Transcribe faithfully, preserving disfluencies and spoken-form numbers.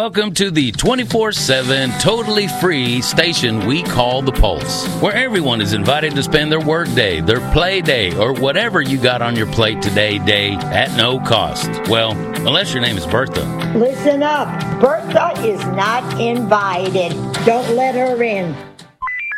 Welcome to the twenty-four seven, totally free station we call The Pulse, where everyone is invited to spend their work day, their play day, or whatever you got on your plate today day at no cost. Well, unless your name is Bertha. Listen up. Bertha is not invited. Don't let her in.